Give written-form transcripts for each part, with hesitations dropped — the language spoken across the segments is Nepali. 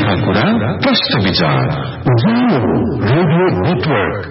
सीधा कुरा प्रश्न विचार रेडियो नेटवर्क।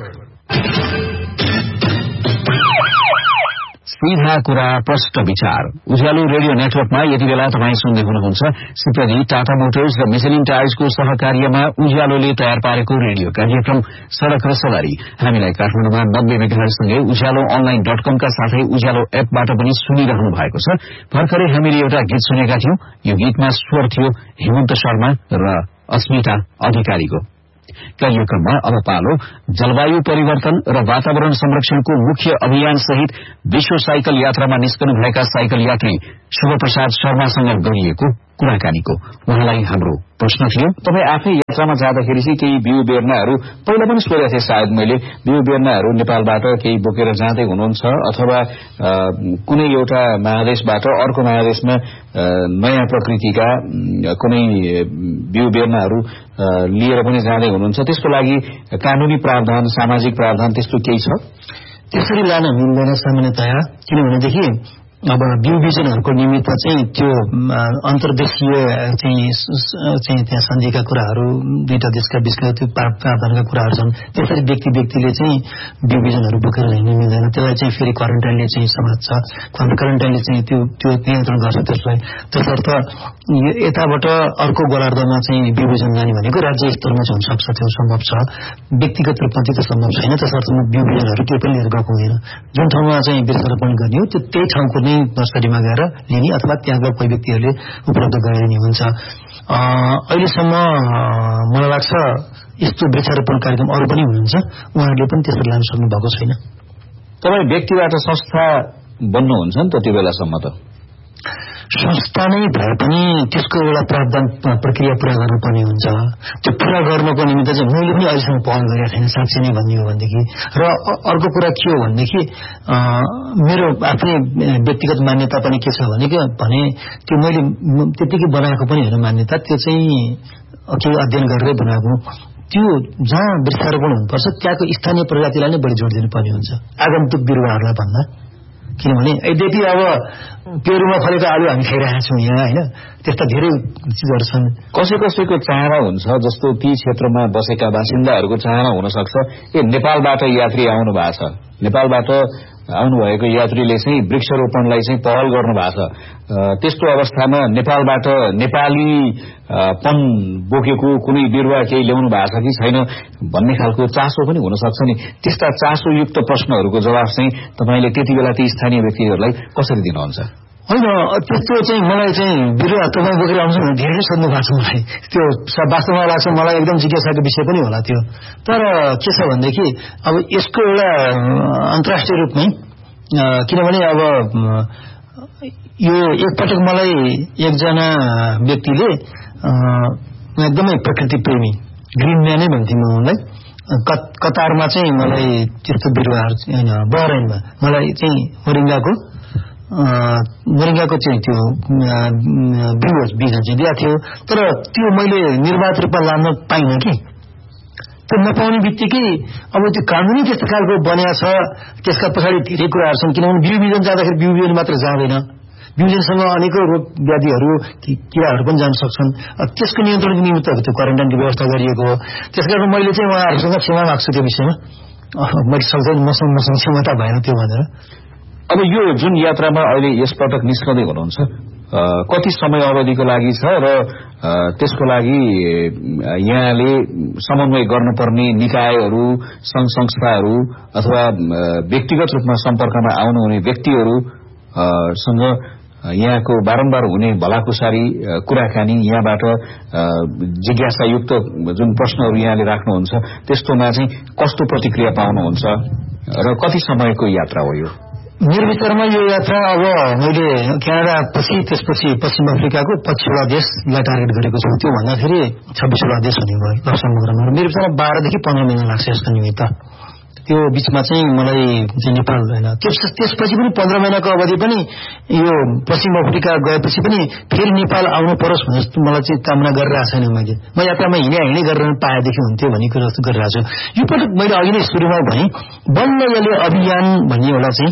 सीधा कुरा प्रश्न विचार उज्यालो रेडियो नेटवर्कमा यति बेला तपाईँ सुन्दै हुनुहुन्छ सिप्रदी टाटा मोटर्स र मिशेलिन टायर्सको सहकार्यमा उज्यालोले तयार पारेको रेडियो कार्यक्रम सड़क र सवारी। हामीलाई काठमाडौँमा 90 मेगाहर्जसँगै उज्यालो online.com का साथै उज्यालो एपबाट पनि सुनिरहनु भएको छ। भर्खरै हामीले एउटा गीत सुनेका थियौं। यो गीतमा स्वर थियो हेमन्त शर्मा र अस्मिता अधिकारीको। कार्यक्रममा अब पालो जलवायु परिवर्तन र वातावरण संरक्षणको मुख्य अभियान सहित विश्व साइकल यात्रामा निस्कनु भएका साइकल यात्री शुभप्रसाद शर्मासँग गरिएको कुराकानीको। उहाँलाई हाम्रो प्रश्न थियो, तपाईँ आफै यात्रामा जाँदाखेरि चाहिँ केही बिउ बेर्नाहरू पहिला पनि सोधेको थिएँ, सायद मैले बिउ बेर्नाहरू नेपालबाट केही बोकेर जाँदै हुनुहुन्छ अथवा कुनै एउटा महादेशबाट अर्को महादेशमा नयाँ प्रकृतिका कुनै बिउ बेर्नाहरू लिएर पनि जाँदै हुनुहुन्छ। त्यसको लागि कानूनी प्रावधान, सामाजिक प्रावधान त्यस्तो केही छ? त्यसरी लान मिल्दैन सामान्यतया, किनभनेदेखि अब बिउ बिजनहरूको निमित्त चाहिँ त्यो अन्तर्देशीय चाहिँ त्यहाँ सन्धिका कुराहरू, दुईटा देशका बीचका त्यो प्रावधानका कुराहरू छन्। त्यसरी व्यक्तिले चाहिँ बिउ बिजनहरू बोकेर हिँड्न मिल्दैन। त्यसलाई चाहिँ फेरि क्वारेन्टाइनले चाहिँ समात्छ, क्वारेन्टाइनले चाहिँ त्यो नियन्त्रण गर्छ त्यसलाई। त्यसर्थ यताबाट अर्को गोलार्धमा चाहिँ बिउ बिजन जाने भनेको राज्य स्तरमा चाहिँ हुन सक्छ, त्यो सम्भव छ। व्यक्तिगत रूपमा चाहिँ त्यो सम्भव छैन। त्यसर्थ बिउ बिजनहरू केही पनि लिएर गएको हुँदैन। जुन ठाउँमा चाहिँ वृक्षारोपण गर्ने हो त्यही ठाउँको नै नर्सरीमा गएर लिने अथवा त्यहाँका कोही व्यक्तिहरूले उपलब्ध गराइदिने हुन्छ। अहिलेसम्म मलाई लाग्छ यस्तो वृक्षारोपण कार्यक्रम अरू पनि हुनुहुन्छ, उहाँहरूले पनि त्यसरी लान सक्नु भएको छैन। तपाईँ व्यक्तिबाट संस्था बन्नुहुन्छ नि त, त्यो बेलासम्म त संस्था नै भए पनि त्यसको एउटा प्रावधान प्रक्रिया पूरा गर्नुपर्ने हुन्छ। त्यो पूरा गर्नको निमित्त चाहिँ मैले पनि अहिलेसम्म पहल गरेका छैन, साँच्चै नै भन्ने हो भनेदेखि। र अर्को कुरा के हो भनेदेखि मेरो आफ्नै व्यक्तिगत मान्यता पनि के छ भने त्यो मैले त्यतिकै बनाएको पनि होइन मान्यता, त्यो चाहिँ केही अध्ययन गरेरै बनाएको। त्यो जहाँ वृक्षारोपण हुनुपर्छ त्यहाँको स्थानीय प्रजातिलाई नै बढी जोड दिनुपर्ने हुन्छ आगन्तुक बिरुवाहरूलाई भन्दा। किनभने यद्यपि अब पेरुमा फलेको आलु हामी खाइरहेका छौँ यहाँ, होइन, त्यस्ता धेरै चिजहरू छन्। कसैको चाहना हुन्छ, जस्तो ती क्षेत्रमा बसेका बासिन्दाहरूको चाहना हुन सक्छ नेपालबाट यात्री आउनु भएको छ, नेपालबाट आउनुभएको यात्रीले चाहिँ वृक्षारोपणलाई चाहिँ पहल गर्नु भएको छ। त्यस्तो अवस्थामा नेपालबाट नेपालीपन बोकेको कुनै बिरुवा केही ल्याउनु भएको छ कि छैन भन्ने खालको चासो पनि हुन सक्छ नि। त्यस्ता चासोयुक्त प्रश्नहरूको जवाफ चाहिँ तपाईँले त्यति बेला ती स्थानीय व्यक्तिहरूलाई कसरी दिनुहुन्छ? होइन, त्यस्तो चाहिँ मलाई चाहिँ बिरुवा तपाईँ बोकेर आउँछ भने धेरै सोध्नु भएको छ मलाई। त्यो वास्तवमा लाग्छ मलाई एकदम जिज्ञासाको विषय पनि होला त्यो। तर के छ भनेदेखि अब यसको एउटा अन्तर्राष्ट्रिय रूपमै, किनभने अब यो एकपटक मलाई एकजना व्यक्तिले एकदमै प्रकृति प्रेमी ग्रिन म्यानै भन्थेँ म उनलाई, कतारमा चाहिँ मलाई त्यस्तो बिरुवाहरू होइन बहराइनमा मलाई चाहिँ मोरिङ्गाको चाहिँ त्यो बिजन चाहिँ दिएको थियो। तर त्यो मैले निर्वाध रूपमा लान पाइनँ कि त्यो नपाउने बित्तिकै अब त्यो कानुनी त्यस्तो खालको बनिया छ। त्यसका पछाडि धेरै कुराहरू छन्, किनभने बिउ बिजन जाँदाखेरि बिउ बिजन मात्र जाँदैन, बिउ बिजनसँग अनेकौं रोग व्याधिहरू किराहरू पनि जान सक्छन्। त्यसको नियन्त्रणको निमित्त त्यो क्वारेन्टाइनको व्यवस्था गरिएको हो। त्यसकारण मैले चाहिँ उहाँहरूसँग क्षमा माग्छु त्यो विषयमा। मैले सक्दैन, मसँग क्षमता भएन त्यो भनेर। अब यो जुन यात्रामा अहिले यसपटक निस्कँदै हुनुहुन्छ कति समय अवधिको लागि छ र त्यसको लागि यहाँले समन्वय गर्नुपर्ने निकायहरू, संघ संस्थाहरू अथवा व्यक्तिगत रूपमा सम्पर्कमा आउनुहुने व्यक्तिहरूसँग यहाँको बारम्बार हुने भलाकुसारी कुराकानी, यहाँबाट जिज्ञासायुक्त जुन प्रश्नहरू यहाँले राख्नुहुन्छ त्यस्तोमा चाहिँ कस्तो प्रतिक्रिया पाउनुहुन्छ र कति समयको यात्रा हो यो? मेरो विचारमा यो यात्रा अब मैले क्यानाडा पछि त्यसपछि पश्चिम अफ्रिकाको 25वटा देशलाई टार्गेट गरेको छु। त्यो भन्दाखेरि 26वटा देश हुने भयो लक्ष्मणमा। मेरो विचारमा 12 देखि 15 महिना लाग्छ यसको निमित्त। त्यो बीचमा चाहिँ मलाई चाहिँ नेपाल होइन, त्यसपछि पनि 15 महिनाको अवधि पनि यो पश्चिम अफ्रिका गएपछि पनि फेरि नेपाल आउनु परोस् भन्ने जस्तो मलाई चाहिँ कामना गरिरहेको छैन। म यात्रामा हिँडै गरेर पाएदेखि हुन्थ्यो भन्ने कुरा जस्तो गरिरहेको छु। यो पटक मैले अघि नै सुरुमा भने बल्ल यसले अभियान भन्ने एउटा चाहिँ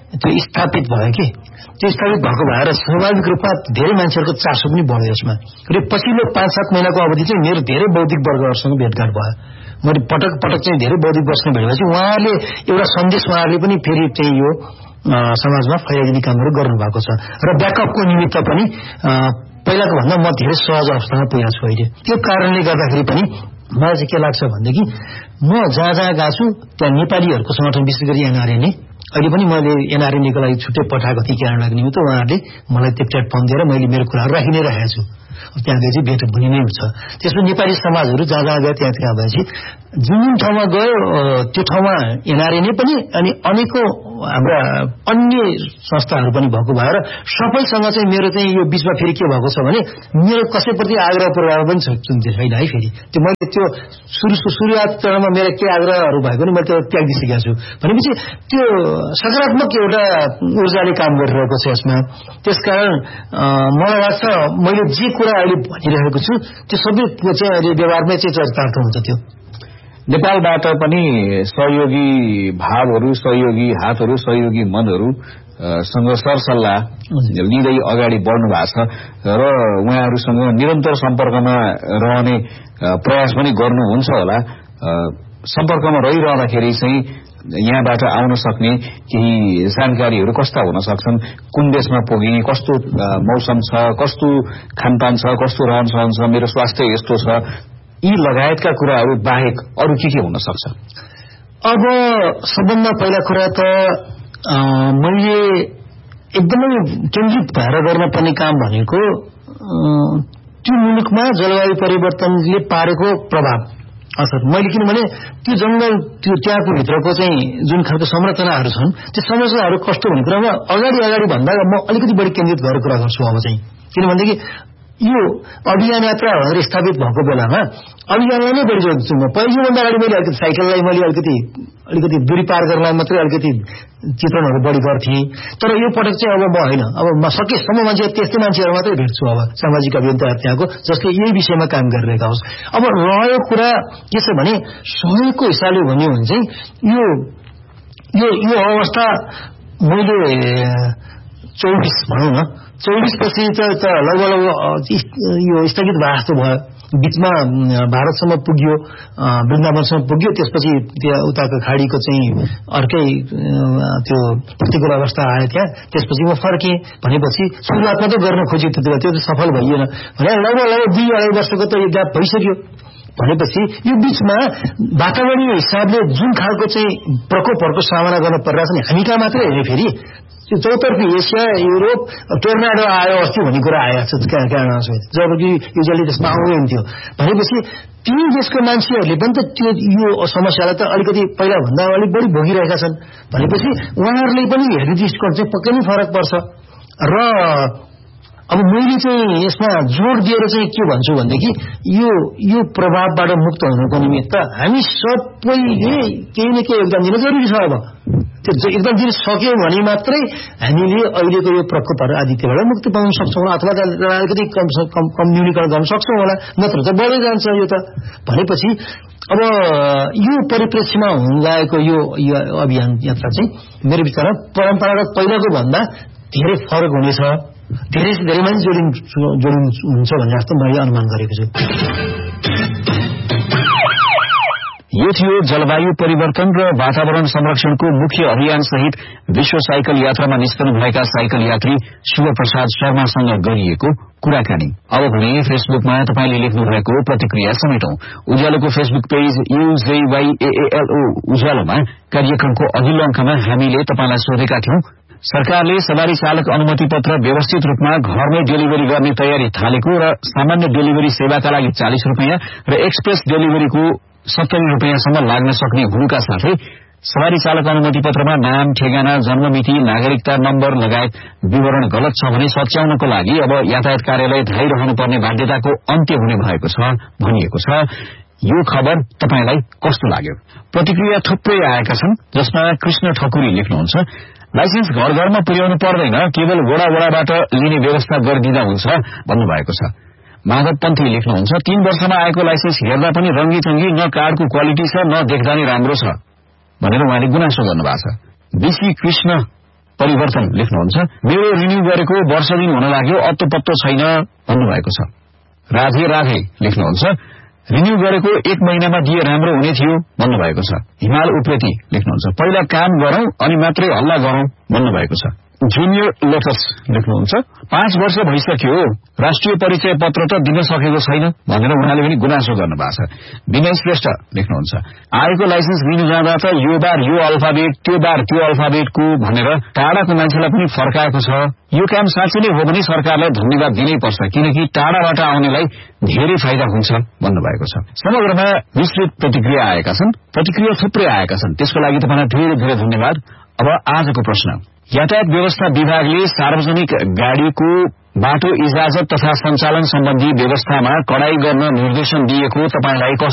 त्यो स्थापित भयो कि त्यो स्थापित भएको भएर स्वाभाविक रूपमा धेरै मान्छेहरूको चासो पनि बढ्यो यसमा। र पछिल्लो 5-7 महिनाको अवधि चाहिँ मेरो धेरै बौद्धिक वर्गहरूसँग भेटघाट भयो। मैले पटक चाहिँ धेरै बौद्धिक वर्गसँग भेटेपछि उहाँहरूले एउटा सन्देश उहाँहरूले पनि फेरि चाहिँ यो समाजमा फैलाइदिने कामहरू गर्नु भएको छ र ब्याकअपको निमित्त पनि पहिलाको भन्दा म धेरै सहज अवस्थामा पुगेको छु अहिले। त्यो कारणले गर्दाखेरि पनि मलाई चाहिँ के लाग्छ भनेदेखि म जहाँ गएको छु त्यहाँ नेपालीहरूको संगठन विशेष गरी एनआरएनए अहिले पनि मैले एनआरएनएको लागि छुट्टै पठाएको थिएँ क्यानाडाको निमित्त। उहाँहरूले मलाई त्यो प्लेटफर्म दिएर मैले मेरो कुराहरू राखि नै राखेको छु। त्यहाँ गएपछि भेट हुने नै हुन्छ। त्यसमा नेपाली समाजहरू जहाँ गयो त्यहाँ भएपछि जुन ठाउँमा गयो त्यो ठाउँमा एनआरएनए पनि अनि अनेकौं हाम्रा अन्य संस्थाहरू पनि भएको भएर सबैसँग चाहिँ मेरो चाहिँ यो बीचमा फेरि के भएको छ भने मेरो कसैप्रति आग्रह पूर्वाग्रह पनि छैन है। फेरि त्यो मैले त्यो सुरुवात चरणमा मेरो के आग्रहहरू भएको नि मैले त्यो त्यागिसकेको छु भनेपछि त्यो सकारात्मक एउटा ऊर्जाले काम गरिरहेको छ यसमा। त्यसकारण मलाई लाग्छ मैले जे कुरा अहिले भनिरहेको छु त्यो सबै चाहिँ अहिले व्यवहारमै चाहिँ चरितार्थ हुन्छ। त्यो नेपालबाट पनि सहयोगी भावहरू, सहयोगी हातहरू, सहयोगी मनहरू सँग सरसल्लाह लिँदै अगाडि बढ्नु भएको छ र उहाँहरूसँग निरन्तर सम्पर्कमा रहने प्रयास पनि गर्नुहुन्छ होला। सम्पर्कमा रहिरहँदाखेरि चाहिँ यहाँबाट आउन सक्ने केही जानकारीहरू कस्ता हुन सक्छन्? कुन देशमा पुगिने, कस्तो मौसम छ, कस्तो खानपान छ, कस्तो रहन सहन छ, मेरो स्वास्थ्य यस्तो छ, यी लगायतका कुराहरू बाहेक अरू के हुन सक्छ? अब सबभन्दा पहिला कुरा त मैले एकदमै केन्द्रित भएर गर्न पर्ने काम भनेको त्यो मुलुकमा जलवायु परिवर्तनले पारेको प्रभाव असर। मैले किनभने त्यो जंगल त्यो त्यहाँको भित्रको चाहिँ जुन खालको संरचनाहरू छन् त्यो संरचनाहरू कस्तो भन्ने कुरामा अगाडि भन्दा म अलिकति बढी केन्द्रित भएर कुरा गर्छु अब चाहिँ। किनभनेदेखि यो अभियान यात्रा भनेर स्थापित भएको बेलामा अभियानलाई नै बढी जोड दिन्छु म। योभन्दा अगाडि मैले अलिकति साइकललाई मैले अलिकति दूरी पार गर्नलाई मात्रै अलिकति चित्रणहरू बढी गर्थेँ। तर यो पटक चाहिँ अब म होइन, अब म सकेसम्म मान्छे त्यस्तै मान्छेहरू मात्रै भेट्छु अब सामाजिक अभियन्ता त्यहाँको जसले यही विषयमा काम गरिरहेका होस्। अब रह्यो कुरा के छ भने सहयोगको हिसाबले भन्यो भने चाहिँ यो अवस्था मैले 24 भनौँ न 24 पछि त लगभग यो स्थगित भए जस्तो भयो। बीचमा भारतसम्म पुग्यो, वृन्दावनसम्म पुग्यो, त्यसपछि त्यो उताको खाडीको चाहिँ अर्कै त्यो प्रतिकूल अवस्था आयो त्यहाँ। त्यसपछि म फर्केँ भनेपछि सुरुवातमा त गर्न खोजेँ त्यो त सफल भइएन भने लगभग 2-2.5 वर्षको त यो ग्याप भइसक्यो। भनेपछि यो बीचमा वातावरणीय हिसाबले जुन खालको चाहिँ प्रकोपहरूको सामना गर्न परिरहेको छ नि हामी कहाँ मात्रै होइन, फेरि त्यो चौतर्फी एसिया युरोप टोर्नाडो आयो अस्ति भन्ने कुरा आएको छ क्यानाडा सहित, जबकि युजली त्यसमा आउँदैन थियो। भनेपछि ती देशको मान्छेहरूले पनि त त्यो यो समस्यालाई त अलिकति पहिला भन्दा अलिक बढी भोगिरहेका छन्। भनेपछि उहाँहरूले पनि हेर्ने दृष्टिकोण चाहिँ पक्कै नै फरक पर्छ। र अब मैले चाहिँ यसमा जोड दिएर चाहिँ के भन्छु भनेदेखि यो प्रभावबाट मुक्त हुनको निमित्त हामी सबैले केही न केही योगदान दिन जरुरी छ। अब त्यो योगदान दिन सक्यो भने मात्रै हामीले अहिलेको यो प्रकोपहरू आदित्यबाट मुक्ति पाउन सक्छौँ अथवा अलिकति कम न्यूनीकरण गर्न सक्छौँ होला, नत्र त बढ्दै जान्छ यो त। भनेपछि अब यो परिप्रेक्ष्यमा हुन लागेको यो अभियान यात्रा चाहिँ मेरो विचारमा परम्परागत पहिलाको भन्दा धेरै फरक हुनेछ, धेरै मान्छे जोडिन्छ भन्ने जस्तो मैले अनुमान गरेको छु। यो थियो जलवायु परिवर्तन र वातावरण संरक्षणको मुख्य अभियान सहित विश्व साइकल यात्रामा निस्कनुभएका साइकल यात्री शिवप्रसाद शर्मासँग गरिएको कुराकानी। अब भने फेसबुकमा तपाईले लेख्नु भएको प्रतिक्रिया समेटौं। उज्यालोको फेसबुक पेज UJYAALO उज्यालोमा कार्यक्रमको अघिल्लो अंकमा हामीले तपाईलाई सोधेका थियौं, सरकारले सवारी चालक अनुमति पत्र व्यवस्थित रूपमा घरमै डेलिभरी गर्ने तयारी थालेको र सामान्य डेलिभरी सेवाका लागि 40 रुपैयाँ र एक्सप्रेस डेलिभरीको 70 रुपैयाँसम्म लाग्न सक्ने हुनुका साथै सवारी चालक अनुमति पत्रमा नाम, ठेगाना, जन्ममिति, नागरिकता नम्बर लगायत विवरण गलत छ भने सच्याउनको लागि अब यातायात कार्यालय धाइरहनुपर्ने बाध्यताको अन्त्य हुने भएको छ भनिएको छ। यो खबर तपाईलाई कस्तो लाग्यो? प्रतिक्रिया थुप्रै आएका छन्, जसमा कृष्ण ठकुरी लेख्नुहुन्छ, लाइसेन्स घर घरमा पुर्याउनु पर्दैन, केवल वडाबाट लिने व्यवस्था गरिदिँदा हुन्छ भन्नुभएको छ। माधव पन्थी लेख्नुहुन्छ, 3 वर्षमा आएको लाइसेन्स हेर्दा पनि रंगी-चंगी, न कार्डको क्वालिटी छ न देख्दा नै राम्रो छ भनेर उहाँले गुनासो गर्नुभएको छ। बीसी कृष्ण परिवर्तन लेख्नुहुन्छ, मेरो रिन्यू गरेको वर्ष दिन हुन लाग्यो, अत्तो पत्तो छैन भन्नुभएको छ। राधे राधे लेख्नुहुन्छ, रिन्यू गरेको 1 महिनामा दिए राम्रो हुने थियो भन्नुभएको छ। हिमाल उप्रेती लेख्नुहुन्छ, पहिला काम गरौं अनि मात्रै हल्ला गरौं भन्नुभएको छ। जुनियर लोटस लेख्नुहुन्छ, 5 वर्ष भइसक्यो, राष्ट्रिय परिचय पत्र त दिन सकेको छैन भनेर उहाँले पनि गुनासो गर्नुभएको छ। विनय श्रेष्ठ लेख्नुहुन्छ, आएको लाइसेन्स लिनु जाँदा त यो बार यो अल्फाबेट, त्यो बार त्यो अल्फाबेटको भनेर टाढाको मान्छेलाई पनि फर्काएको छ। यो काम साँच्चै नै हो भने सरकारलाई धन्यवाद दिनै पर्छ, किनकि टाढाबाट आउनेलाई धेरै फाइदा हुन्छ भन्नुभएको छ। समग्रमा विस्तृत प्रतिक्रिया आएका छन्, प्रतिक्रिया थुप्रै आएका छन्, त्यसको लागि तपाईलाई धेरै धेरै धन्यवाद। अब आजको प्रश्न, यातायात व्यवस्था विभागले सार्वजनिक गाड़ीको बाटो इजाजत तथा सञ्चालन सम्बन्धी व्यवस्थामा कडाई गर्न निर्देशन दिएको तपाईलाई